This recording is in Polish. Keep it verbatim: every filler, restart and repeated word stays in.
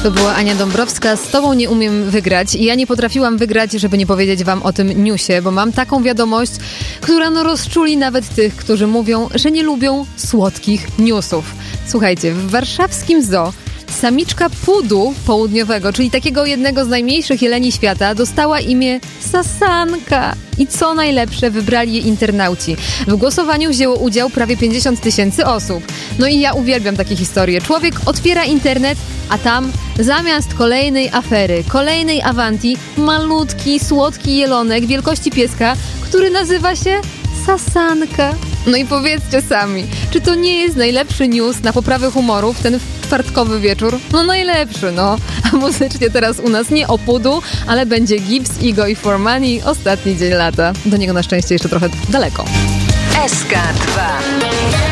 To była Ania Dąbrowska, z tobą nie umiem wygrać. I ja nie potrafiłam wygrać, żeby nie powiedzieć wam o tym newsie, bo mam taką wiadomość, która no rozczuli nawet tych, którzy mówią, że nie lubią słodkich newsów. Słuchajcie, w warszawskim zoo samiczka pudu południowego, czyli takiego jednego z najmniejszych jeleni świata, dostała imię Sasanka. I co najlepsze, wybrali jej internauci. W głosowaniu wzięło udział prawie pięćdziesiąt tysięcy osób. No i ja uwielbiam takie historie. Człowiek otwiera internet, a tam zamiast kolejnej afery, kolejnej Avanti, malutki, słodki jelonek wielkości pieska, który nazywa się Sasanka. No i powiedzcie sami, czy to nie jest najlepszy news na poprawę humoru w ten czwartkowy wieczór? No najlepszy, no. A muzycznie teraz u nas nie o pudu, ale będzie Gibbs, Ego i For Money, ostatni dzień lata. Do niego na szczęście jeszcze trochę daleko. S K dwa.